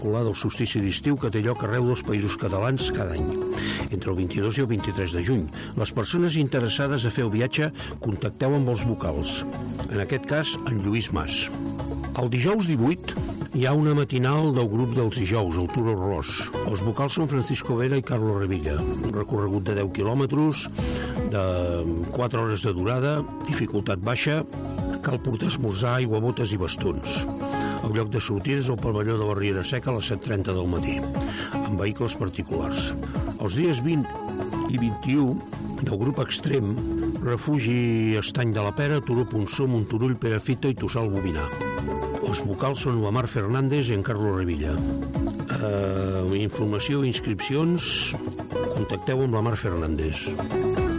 escolar del solstici d'estiu que té lloc arreu dels països catalans cada any, entre el 22 i el 23 de juny. Les persones interessades a fer el viatge contacteu amb els vocals, en aquest cas en Lluís Mas. El dijous 18 hi ha una matinal del grup dels dijous, el Turo Ros. Els vocals són Francisco Vera i Carlos Revilla. Un recorregut de 10 quilòmetres, de 4 hores de durada, dificultat baixa, cal portar esmorzar, aiguabotes i bastons. El lloc de sortida és el pavelló de la Riera Seca a les 7:30 del matí, amb vehicles particulars. Els dies 20 i 21 del grup extrem, Refugi Estany de la Pera, Turó Punçó, Monturull, Perafita i Tossal Bovinar. Els vocals són la Mar Fernández i en Carlos Revilla. Informació i inscripcions, contacteu amb la Mar Fernández.